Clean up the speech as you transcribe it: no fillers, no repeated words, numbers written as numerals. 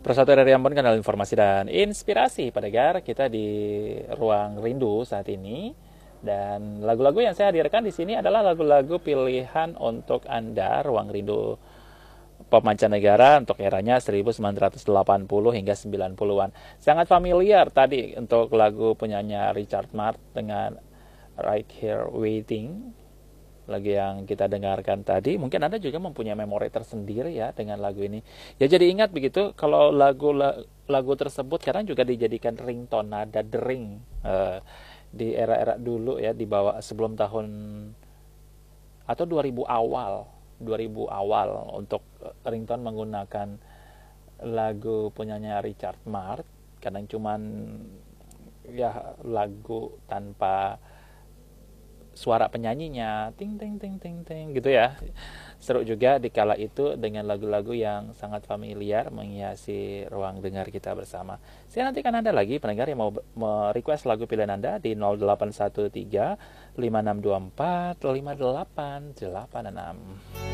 Persatu dari Ambon, kanal informasi dan inspirasi pendengar kita di ruang rindu saat ini. Dan lagu-lagu yang saya hadirkan di sini adalah lagu-lagu pilihan untuk Anda, ruang rindu pop mancanegara untuk eranya 1980 hingga 90-an. Sangat familiar tadi untuk lagu penyanyi Richard Marx dengan Right Here Waiting, lagu yang kita dengarkan tadi. Mungkin Anda juga mempunyai memori tersendiri ya dengan lagu ini. Ya jadi ingat begitu kalau lagu tersebut kadang juga dijadikan ringtone, nada dering di era-era dulu ya, di bawah sebelum tahun atau 2000 awal untuk ringtone menggunakan lagu penyanyi Richard Marx. Kadang cuman ya lagu tanpa suara penyanyinya, ting ting ting ting ting gitu ya. Seru juga di kala itu dengan lagu-lagu yang sangat familiar menghiasi ruang dengar kita bersama. Saya nantikan Anda lagi pendengar yang mau request lagu pilihan Anda di 0813 5624 5886.